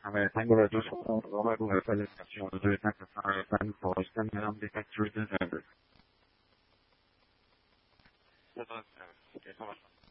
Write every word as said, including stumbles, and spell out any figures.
Vabbè, tengo giusto come come fai le stazioni, devi sempre fare il tempo, spendere di factory di sempre.